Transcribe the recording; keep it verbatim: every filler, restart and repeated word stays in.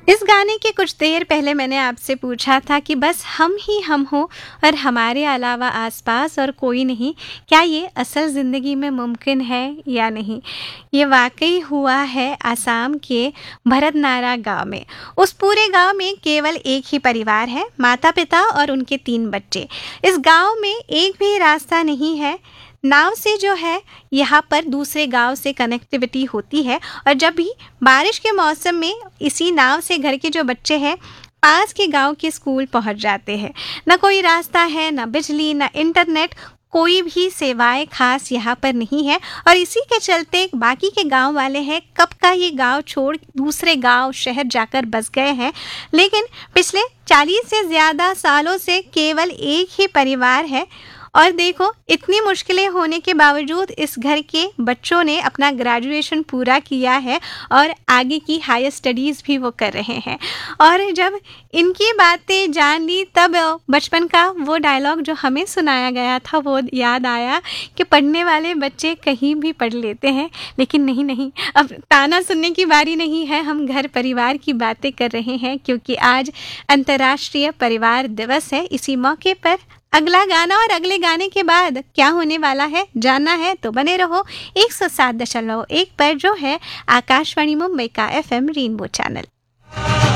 इस गाने के कुछ देर पहले मैंने आपसे पूछा था कि बस हम ही हम हो और हमारे अलावा आसपास और कोई नहीं, क्या ये असल ज़िंदगी में मुमकिन है या नहीं? ये वाक़ई हुआ है आसाम के भरतनारा गाँव में। उस पूरे गाँव में केवल एक ही परिवार है, माता-पिता और उनके तीन बच्चे। इस गाँव में एक भी रास्ता नहीं है। नाव से जो है यहाँ पर दूसरे गांव से कनेक्टिविटी होती है, और जब भी बारिश के मौसम में इसी नाव से घर के जो बच्चे हैं पास के गांव के स्कूल पहुंच जाते हैं। ना कोई रास्ता है, ना बिजली, ना इंटरनेट, कोई भी सेवाएं खास यहाँ पर नहीं है। और इसी के चलते बाकी के गांव वाले हैं कब का ये गांव छोड़ दूसरे गांव शहर जाकर बस गए हैं। लेकिन पिछले चालीस से ज़्यादा सालों से केवल एक ही परिवार है। और देखो, इतनी मुश्किलें होने के बावजूद इस घर के बच्चों ने अपना ग्रेजुएशन पूरा किया है और आगे की हायर स्टडीज़ भी वो कर रहे हैं। और जब इनकी बातें जान ली तब बचपन का वो डायलॉग जो हमें सुनाया गया था वो याद आया कि पढ़ने वाले बच्चे कहीं भी पढ़ लेते हैं। लेकिन नहीं नहीं, अब ताना सुनने की बारी नहीं है, हम घर परिवार की बातें कर रहे हैं क्योंकि आज अंतर्राष्ट्रीय परिवार दिवस है। इसी मौके पर अगला गाना और अगले गाने के बाद क्या होने वाला है जानना है तो बने रहो एक सौ सात दशमलव एक पर, जो है आकाशवाणी मुंबई का एफ एम रेनबो चैनल।